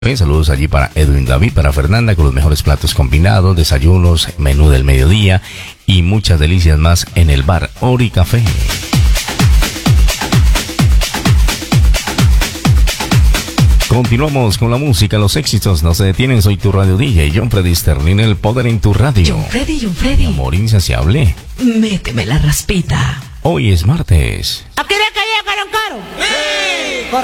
Saludos allí para Edwin David, para Fernanda, con los mejores platos combinados, desayunos, menú del mediodía y muchas delicias más en el bar Ori Café. Continuamos con la música, los éxitos no se detienen. Soy tu radio DJ, John Freddy Sterling, el poder en tu radio. John Freddy. Amor insaciable. Méteme la raspita. Hoy es martes. ¿A qué día caía caro?